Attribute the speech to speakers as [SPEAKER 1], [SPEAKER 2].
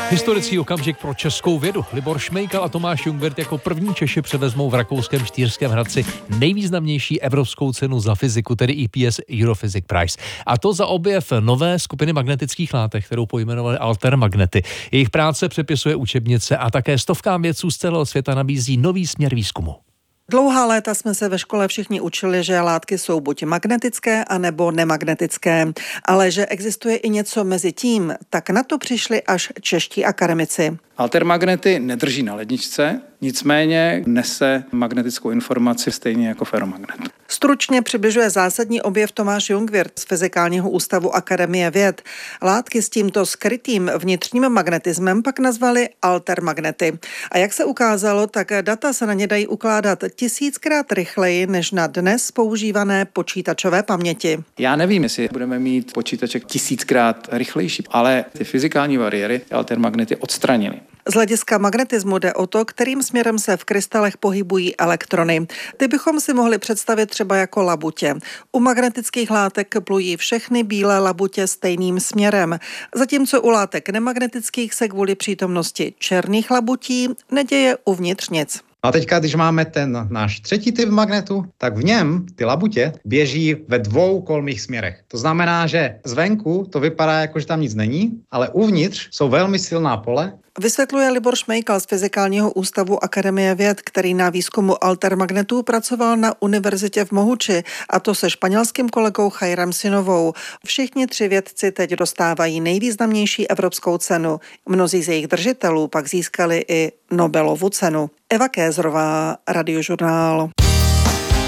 [SPEAKER 1] Historický okamžik pro českou vědu. Libor Šmejkal a Tomáš Jungwirth jako první Češi převezmou v rakouském Štýrském Hradci nejvýznamnější evropskou cenu za fyziku, tedy EPS Europhysics Prize. A to za objev nové skupiny magnetických látek, kterou pojmenovali altermagnety. Jejich práce přepisuje učebnice a také stovkám vědců z celého světa nabízí nový směr výzkumu.
[SPEAKER 2] Dlouhá léta jsme se ve škole všichni učili, že látky jsou buď magnetické, anebo nemagnetické. Ale že existuje i něco mezi tím, tak na to přišli až čeští akademici.
[SPEAKER 3] Altermagnety nedrží na ledničce, nicméně nese magnetickou informaci stejně jako feromagnet.
[SPEAKER 2] Stručně přibližuje zásadní objev Tomáš Jungwirth z Fyzikálního ústavu Akademie věd. Látky s tímto skrytým vnitřním magnetismem pak nazvali altermagnety. A jak se ukázalo, tak data se na ně dají ukládat 1000krát rychleji než na dnes používané počítačové paměti.
[SPEAKER 3] Já nevím, jestli budeme mít počítače 1000krát rychlejší, ale ty fyzikální bariéry altermagnety odstranily.
[SPEAKER 2] Z hlediska magnetismu jde o to, kterým směrem se v krystalech pohybují elektrony. Ty bychom si mohli představit třeba jako labutě. U magnetických látek plují všechny bílé labutě stejným směrem, zatímco u látek nemagnetických se kvůli přítomnosti černých labutí neděje uvnitř nic.
[SPEAKER 4] A teďka, když máme ten náš třetí typ magnetu, tak v něm ty labutě běží ve dvou kolmých směrech. To znamená, že zvenku to vypadá jako, že tam nic není, ale uvnitř jsou velmi silná pole.
[SPEAKER 2] Vysvětluje Libor Šmejkal z Fyzikálního ústavu Akademie věd, který na výzkumu altermagnetů pracoval na univerzitě v Mohuči, a to se španělským kolegou Jairem Sinovou. Všichni 3 vědci teď dostávají nejvýznamnější evropskou cenu. Mnozí z jejich držitelů pak získali i Nobelovu cenu. Eva Kézrová, Radiožurnál.